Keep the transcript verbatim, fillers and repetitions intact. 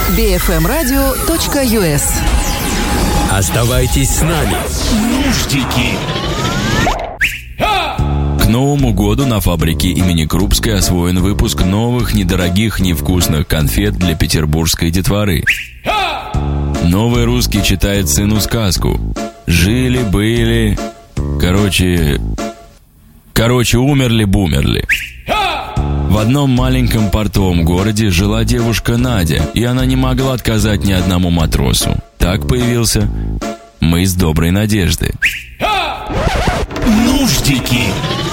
би эф эм радио точка ю эс. Оставайтесь с нами. Нуждики. К Новому году на фабрике имени Крупской освоен выпуск новых, недорогих, невкусных конфет для петербургской детворы. Новый русский читает сыну сказку. Жили-были... Короче... Короче, умерли-бумерли. В одном маленьком портовом городе жила девушка Надя, и она не могла отказать ни одному матросу. Так появился мыс Доброй Надежды. Нуждики.